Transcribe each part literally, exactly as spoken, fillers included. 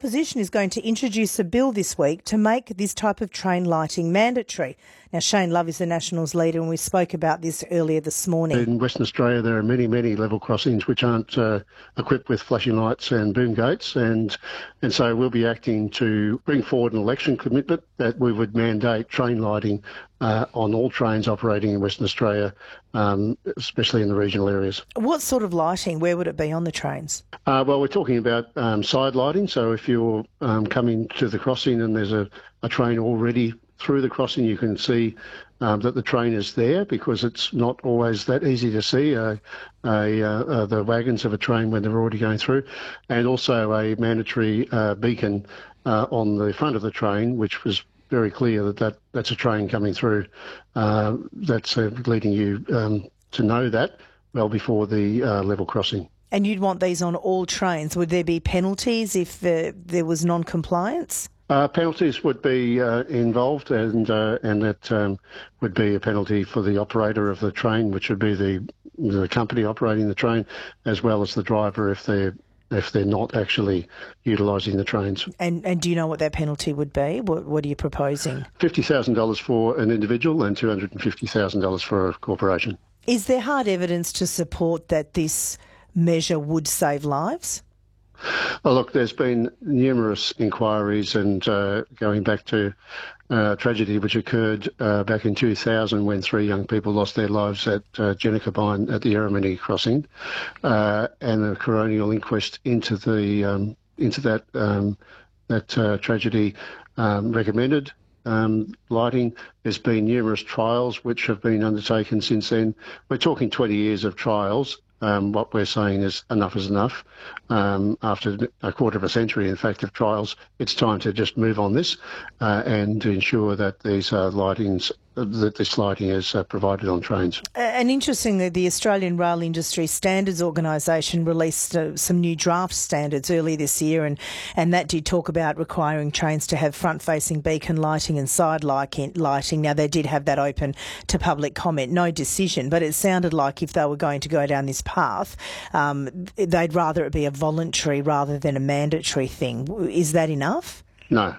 opposition is going to introduce a bill this week to make this type of train lighting mandatory. Now, Shane Love is the Nationals leader, and we spoke about this earlier this morning. In Western Australia, there are many, many level crossings which aren't uh, equipped with flashing lights and boom gates, and and so we'll be acting to bring forward an election commitment that we would mandate train lighting uh, on all trains operating in Western Australia, um, especially in the regional areas. What sort of lighting? Where would it be on the trains? Uh, well, we're talking about um, side lighting, so if you're um, coming to the crossing and there's a, a train already through the crossing, you can see um, that the train is there, because it's not always that easy to see uh, a, uh, uh, the wagons of a train when they're already going through, and also a mandatory uh, beacon uh, on the front of the train, which was very clear that, that that's a train coming through. Uh, that's uh, leading you um, to know that well before the uh, level crossing. And you'd want these on all trains. Would there be penalties if uh, there was non-compliance? Uh, penalties would be uh, involved, and uh, and that um, would be a penalty for the operator of the train, which would be the the company operating the train, as well as the driver if they're if they're not actually utilising the trains. And and do you know what that penalty would be? What what are you proposing? Fifty thousand dollars for an individual and two hundred and fifty thousand dollars for a corporation. Is there hard evidence to support that this measure would save lives? Well, look, there's been numerous inquiries, and uh, going back to uh, tragedy which occurred uh, back in two thousand when three young people lost their lives at uh, Jennicabine at the Errimany crossing, uh, and a coronial inquest into the um, into that um, that uh, tragedy um, recommended um, lighting. There's been numerous trials which have been undertaken since then. We're talking twenty years of trials. Um, what we're saying is enough is enough. Um, after a quarter of a century, in fact, of trials, it's time to just move on this uh, and to ensure that these uh, lightings, that this lighting is uh, provided on trains. And interestingly, the Australian Rail Industry Standards Organisation released uh, some new draft standards earlier this year, and, and that did talk about requiring trains to have front-facing beacon lighting and side lighting. Now, they did have that open to public comment, no decision, but it sounded like if they were going to go down this path, um, they'd rather it be a voluntary rather than a mandatory thing. Is that enough? No.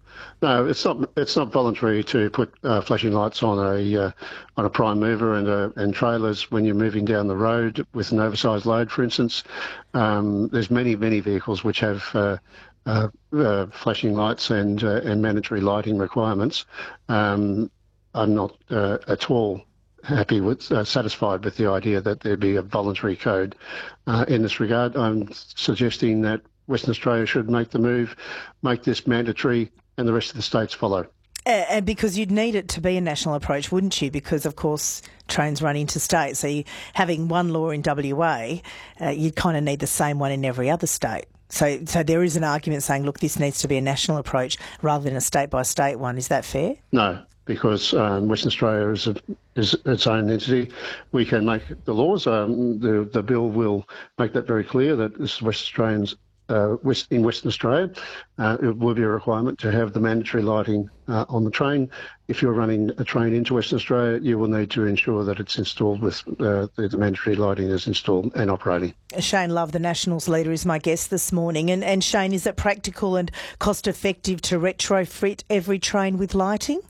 No, it's not. It's not voluntary to put uh, flashing lights on a uh, on a prime mover and uh, and trailers when you're moving down the road with an oversized load, for instance. Um, there's many many vehicles which have uh, uh, uh, flashing lights and uh, and mandatory lighting requirements. Um, I'm not uh, at all happy with uh, satisfied with the idea that there be a voluntary code uh, in this regard. I'm suggesting that Western Australia should make the move, make this mandatory, and the rest of the states follow. And because you'd need it to be a national approach, wouldn't you? Because, of course, trains run interstate. So you, having one law in W A, uh, you'd kind of need the same one in every other state. So so there is an argument saying, look, this needs to be a national approach rather than a state-by-state one. Is that fair? No, because um, Western Australia is, a, is its own entity. We can make the laws. Um, the, the bill will make that very clear that this is West Australians Uh, West, in Western Australia. Uh, it will be a requirement to have the mandatory lighting uh, on the train. If you're running a train into Western Australia, you will need to ensure that it's installed with uh, the, the mandatory lighting is installed and operating. Shane Love, the Nationals leader, is my guest this morning. And, and Shane, is it practical and cost-effective to retrofit every train with lighting?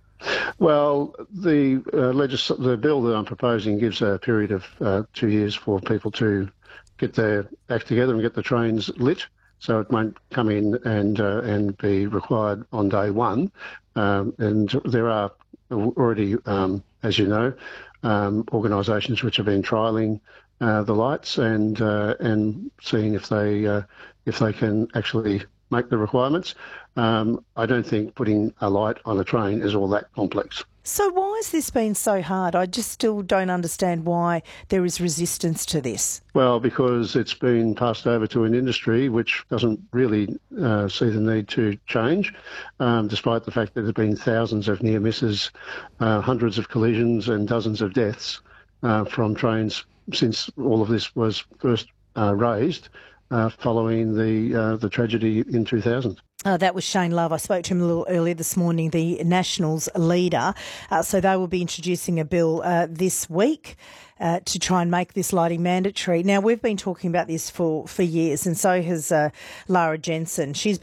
Well, the uh, legis- the bill that I'm proposing gives a period of uh, two years for people to get their act together and get the trains lit, so it won't come in and uh, and be required on day one. Um, and there are already, um, as you know, um, organisations which have been trialling uh, the lights and uh, and seeing if they uh, if they can actually make the requirements. Um, I don't think putting a light on a train is all that complex. So why has this been so hard? I just still don't understand why there is resistance to this. Well, because it's been passed over to an industry which doesn't really uh, see the need to change, um, despite the fact that there have been thousands of near misses, uh, hundreds of collisions and dozens of deaths uh, from trains since all of this was first uh, raised uh, following the uh, the tragedy in two thousand. Uh, that was Shane Love. I spoke to him a little earlier this morning, the Nationals leader. Uh, so they will be introducing a bill uh, this week uh, to try and make this lighting mandatory. Now, we've been talking about this for, for years, and so has uh, Lara Jensen. She's